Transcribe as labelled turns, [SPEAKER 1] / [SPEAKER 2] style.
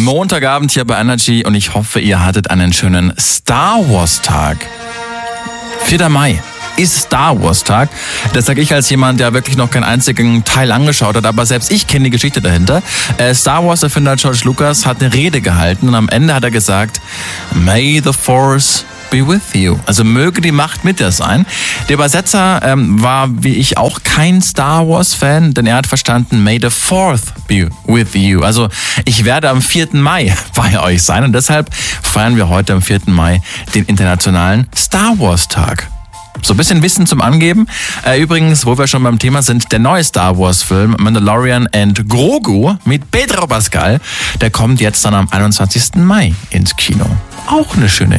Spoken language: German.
[SPEAKER 1] Montagabend hier bei Energy und ich hoffe, ihr hattet einen schönen Star Wars Tag. 4. Mai ist Star Wars Tag. Das sage ich als jemand, der wirklich noch keinen einzigen Teil angeschaut hat, aber selbst ich kenne die Geschichte dahinter. Star Wars Erfinder George Lucas hat eine Rede gehalten und am Ende hat er gesagt, May the Force be with you. Also möge die Macht mit dir sein. Der Übersetzer war wie ich auch kein Star Wars Fan, denn er hat verstanden, May the 4th be with you. Also ich werde am 4. Mai bei euch sein und deshalb feiern wir heute am 4. Mai den internationalen Star Wars Tag. So ein bisschen Wissen zum Angeben. Übrigens, wo wir schon beim Thema sind, der neue Star Wars Film Mandalorian and Grogu mit Pedro Pascal, der kommt jetzt dann am 21. Mai ins Kino. Auch eine schöne